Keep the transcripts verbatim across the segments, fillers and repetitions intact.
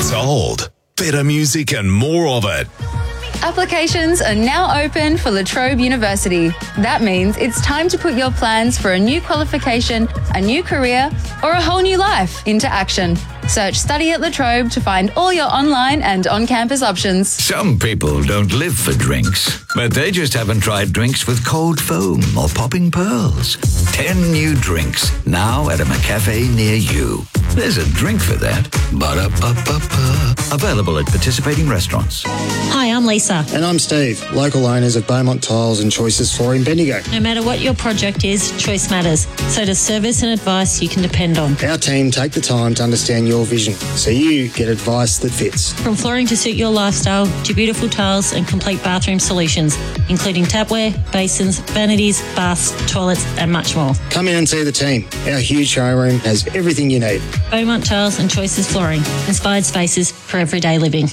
Sold. Better music and more of it. Applications are now open for La Trobe University. That means it's time to put your plans for a new qualification, a new career, or a whole new life into action. Search Study at La Trobe to find all your online and on-campus options. Some people don't live for drinks, but they just haven't tried drinks with cold foam or popping pearls. Ten new drinks now at a McCafe near you. There's a drink for that. Ba-da-ba-ba-ba. Available at participating restaurants. Hi, I'm Lisa. And I'm Steve, local owners of Beaumont Tiles and Choices Flooring Bendigo. No matter what your project is, choice matters. So does service and advice you can depend on. Our team take the time to understand your vision, so you get advice that fits. From flooring to suit your lifestyle, to beautiful tiles and complete bathroom solutions, including tapware, basins, vanities, baths, toilets and much more. Come in and see the team. Our huge showroom has everything you need. Beaumont Tiles and Choices Flooring. Inspired spaces for everyday living.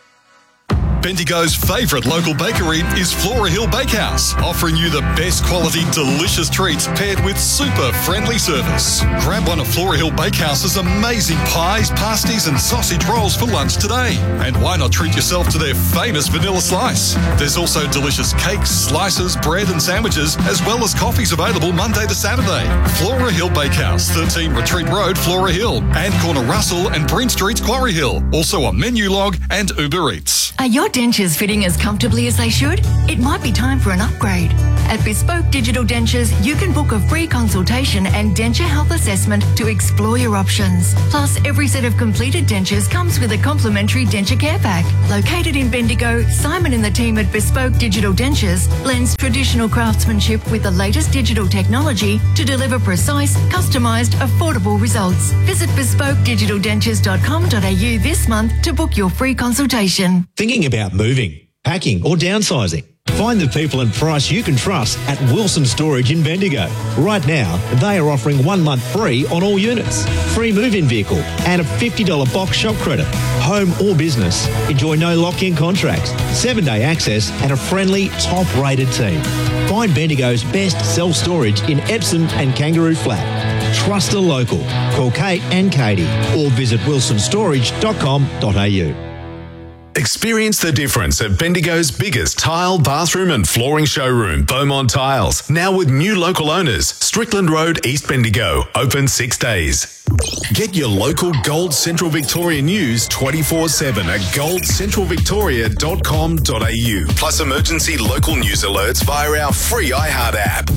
Bendigo's favourite local bakery is Flora Hill Bakehouse, offering you the best quality, delicious treats paired with super friendly service. Grab one of Flora Hill Bakehouse's amazing pies, pasties and sausage rolls for lunch today. And why not treat yourself to their famous vanilla slice? There's also delicious cakes, slices, bread and sandwiches, as well as coffees available Monday to Saturday. Flora Hill Bakehouse, thirteen Retreat Road, Flora Hill, and corner Russell and Bryn Streets, Quarry Hill. Also on Menulog and Uber Eats. Are your dentures fitting as comfortably as they should? It might be time for an upgrade. At Bespoke Digital Dentures, you can book a free consultation and denture health assessment to explore your options. Plus, every set of completed dentures comes with a complimentary denture care pack. Located in Bendigo, Simon and the team at Bespoke Digital Dentures blends traditional craftsmanship with the latest digital technology to deliver precise, customised, affordable results. Visit bespoke digital dentures dot com dot a u this month to book your free consultation. Thinking about moving, packing or downsizing? Find the people and price you can trust at Wilson Storage in Bendigo. Right now, they are offering one month free on all units, free move-in vehicle and a fifty dollars box shop credit. Home or business, enjoy no lock-in contracts, seven-day access and a friendly, top-rated team. Find Bendigo's best self-storage in Epsom and Kangaroo Flat. Trust a local. Call Kate and Katie or visit wilson storage dot com dot a u. Experience the difference at Bendigo's biggest tile, bathroom and flooring showroom, Beaumont Tiles. Now with new local owners, Strickland Road, East Bendigo, open six days. Get your local Gold Central Victoria news twenty-four seven at gold central victoria dot com dot a u. Plus emergency local news alerts via our free iHeart app.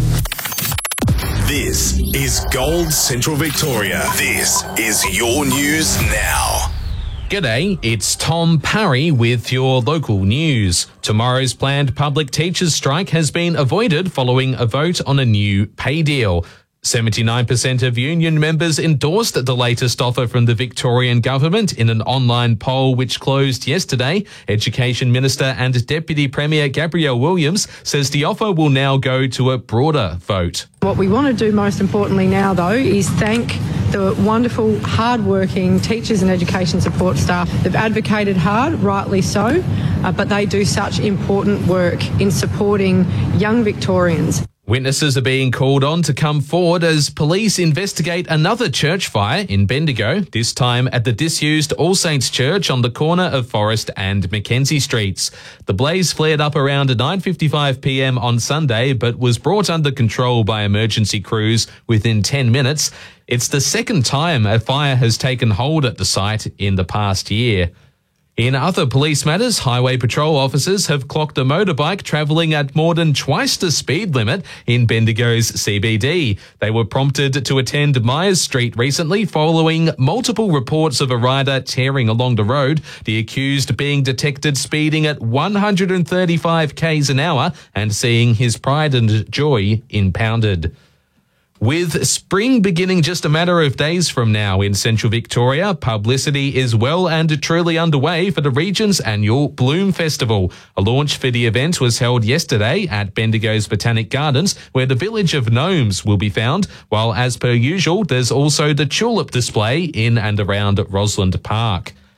This is Gold Central Victoria. This is your news now. G'day, it's Tom Parry with your local news. Tomorrow's planned public teachers' strike has been avoided following a vote on a new pay deal. seventy-nine percent of union members endorsed the latest offer from the Victorian government in an online poll which closed yesterday. Education Minister and Deputy Premier Gabrielle Williams says the offer will now go to a broader vote. What we want to do most importantly now, though, is thank the wonderful, hard-working teachers and education support staff. They've advocated hard, rightly so, uh, but they do such important work in supporting young Victorians. Witnesses are being called on to come forward as police investigate another church fire in Bendigo, this time at the disused All Saints Church on the corner of Forest and Mackenzie Streets. The blaze flared up around nine fifty-five p m on Sunday, but was brought under control by emergency crews within ten minutes. It's the second time a fire has taken hold at the site in the past year. In other police matters, highway patrol officers have clocked a motorbike travelling at more than twice the speed limit in Bendigo's C B D. They were prompted to attend Myers Street recently following multiple reports of a rider tearing along the road, the accused being detected speeding at one hundred thirty-five kays an hour and seeing his pride and joy impounded. With spring beginning just a matter of days from now in Central Victoria, publicity is well and truly underway for the region's annual Bloom Festival. A launch for the event was held yesterday at Bendigo's Botanic Gardens, where the Village of Gnomes will be found, while as per usual, there's also the tulip display in and around Rosalind Park.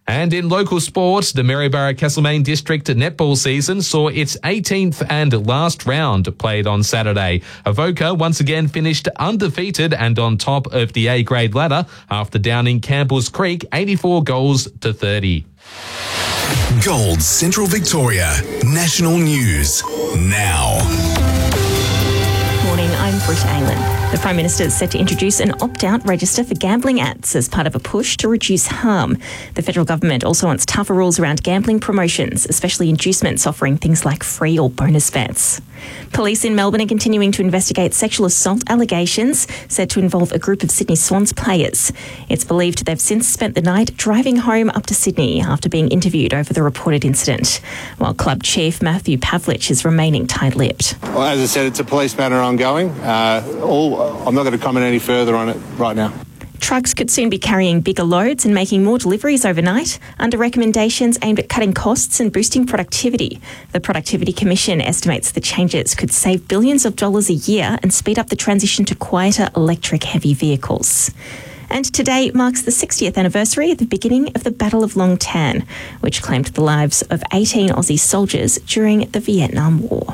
And in local sport, the Maryborough Castlemaine District netball season saw its eighteenth and last round played on Saturday. Avoca once again finished undefeated and on top of the A-grade ladder after downing Campbell's Creek eighty-four goals to thirty. Gold Central Victoria National News now. Morning, I'm Britt Aylan. The Prime Minister is set to introduce an opt-out register for gambling ads as part of a push to reduce harm. The federal government also wants tougher rules around gambling promotions, especially inducements offering things like free or bonus bets. Police in Melbourne are continuing to investigate sexual assault allegations said to involve a group of Sydney Swans players. It's believed they've since spent the night driving home up to Sydney after being interviewed over the reported incident, while club chief Matthew Pavlich is remaining tight-lipped. Well, as I said, it's a police matter ongoing. Uh, all, I'm not going to comment any further on it right now. Trucks could soon be carrying bigger loads and making more deliveries overnight under recommendations aimed at cutting costs and boosting productivity. The Productivity Commission estimates the changes could save billions of dollars a year and speed up the transition to quieter electric heavy vehicles. And today marks the sixtieth anniversary of the beginning of the Battle of Long Tan, which claimed the lives of eighteen Aussie soldiers during the Vietnam War.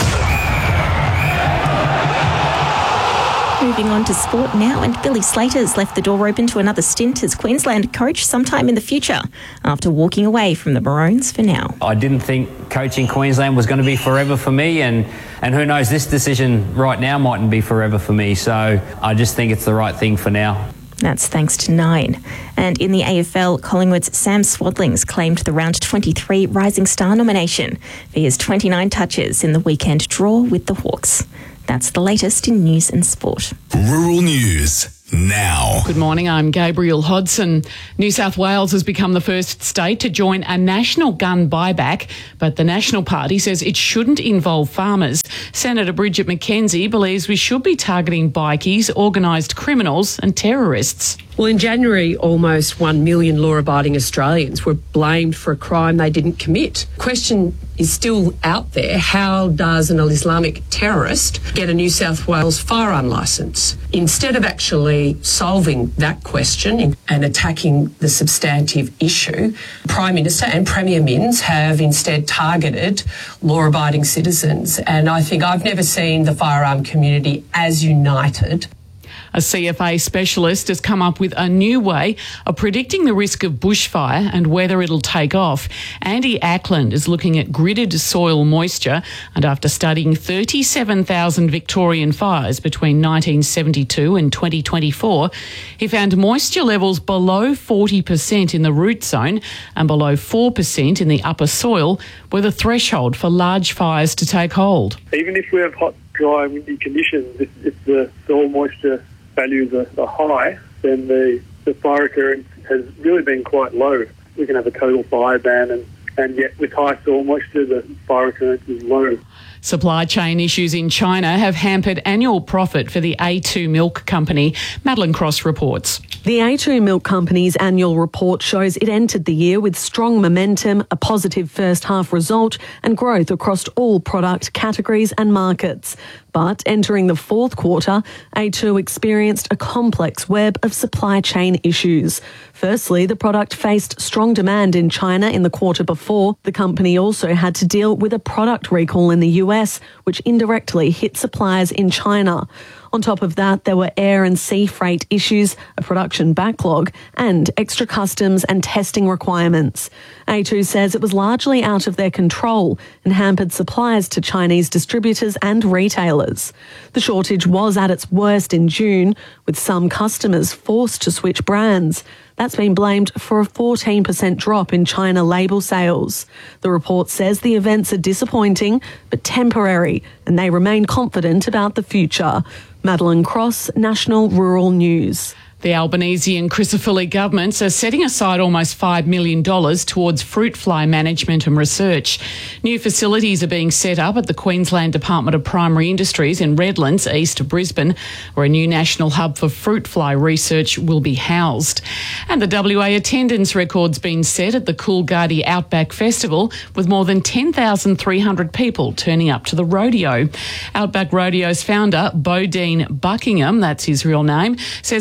Moving on to sport now, and Billy Slater's left the door open to another stint as Queensland coach sometime in the future after walking away from the Maroons for now. I didn't think coaching Queensland was going to be forever for me, and, and who knows, this decision right now mightn't be forever for me, so I just think it's the right thing for now. That's thanks to Nine. And in the A F L, Collingwood's Sam Swadlings claimed the round twenty-three Rising Star nomination for his twenty-nine touches in the weekend draw with the Hawks. That's the latest in news and sport. Rural News now. Good morning, I'm Gabriel Hodson. New South Wales has become the first state to join a national gun buyback, but the National Party says it shouldn't involve farmers. Senator Bridget McKenzie believes we should be targeting bikies, organised criminals and terrorists. Well, in January, almost one million law-abiding Australians were blamed for a crime they didn't commit. Question is still out there: how does an Islamic terrorist get a New South Wales firearm licence? Instead of actually solving that question and attacking the substantive issue, Prime Minister and Premier Minns have instead targeted law-abiding citizens. And I think I've never seen the firearm community as united. A C F A specialist has come up with a new way of predicting the risk of bushfire and whether it'll take off. Andy Ackland is looking at gridded soil moisture, and after studying thirty-seven thousand Victorian fires between nineteen seventy-two and twenty twenty-four, he found moisture levels below forty percent in the root zone and below four percent in the upper soil were the threshold for large fires to take hold. Even if we have hot, dry, windy conditions, if, if the soil moisture values are, are high, then the, the fire occurrence has really been quite low. We can have a total fire ban, and, and yet with high soil moisture, the fire occurrence is low. Supply chain issues in China have hampered annual profit for the A two Milk Company. Madeline Cross reports. The A two Milk Company's annual report shows it entered the year with strong momentum, a positive first half result and growth across all product categories and markets. But entering the fourth quarter, A two experienced a complex web of supply chain issues. Firstly, the product faced strong demand in China in the quarter before. The company also had to deal with a product recall in the U S, which indirectly hit suppliers in China. On top of that, there were air and sea freight issues, a production backlog, and extra customs and testing requirements. A two says it was largely out of their control and hampered supplies to Chinese distributors and retailers. The shortage was at its worst in June, with some customers forced to switch brands. That's been blamed for a fourteen percent drop in China label sales. The report says the events are disappointing but temporary, and they remain confident about the future. Madeline Cross, National Rural News. The Albanese and Crisafulli governments are setting aside almost five million dollars towards fruit fly management and research. New facilities are being set up at the Queensland Department of Primary Industries in Redlands, east of Brisbane, where a new national hub for fruit fly research will be housed. And the W A attendance record's been set at the Coolgardie Outback Festival, with more than ten thousand three hundred people turning up to the rodeo. Outback Rodeo's founder, Bodine Buckingham, that's his real name, says competitors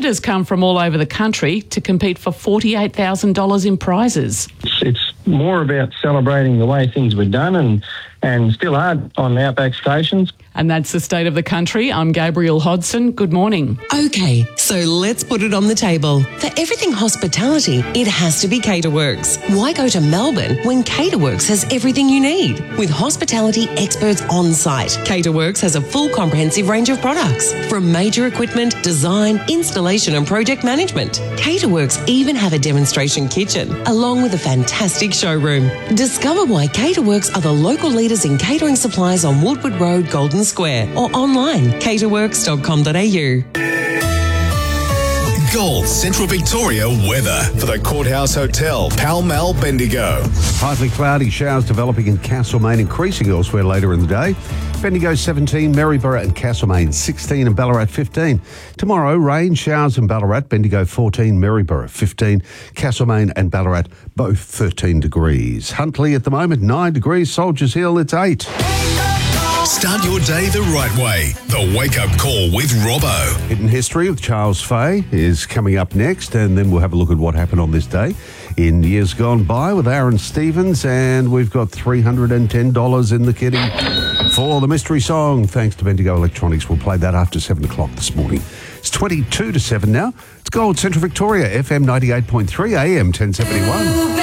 visitors come from all over the country to compete for forty-eight thousand dollars in prizes. It's, it's more about celebrating the way things were done and, and still are on outback stations. And that's the state of the country. I'm Gabrielle Hodson. Good morning. Okay, so let's put it on the table. For everything hospitality, it has to be Caterworks. Why go to Melbourne when Caterworks has everything you need? With hospitality experts on site, Caterworks has a full comprehensive range of products, from major equipment, design, installation and project management. Caterworks even have a demonstration kitchen, along with a fantastic showroom. Discover why Caterworks are the local leaders in catering supplies on Woodward Road, Golden Square, or online, caterworks dot com dot a u. Gold Central Victoria weather for the Courthouse Hotel, Pall Mall, Bendigo. Partly cloudy, showers developing in Castlemaine, increasing elsewhere later in the day. Bendigo seventeen, Maryborough and Castlemaine sixteen, and Ballarat fifteen. Tomorrow, rain, showers in Ballarat, Bendigo fourteen, Maryborough fifteen, Castlemaine and Ballarat both thirteen degrees. Huntley at the moment nine degrees, Soldiers Hill it's eight. Start your day the right way. The Wake Up Call with Robbo. Hidden History with Charles Fay is coming up next, and then we'll have a look at what happened on this day in years gone by with Aaron Stevens, and we've got three hundred ten dollars in the kitty for the mystery song, thanks to Bendigo Electronics. We'll play that after seven o'clock this morning. It's twenty-two to seven now. It's Gold Central Victoria, F M ninety-eight point three, A M ten seventy-one.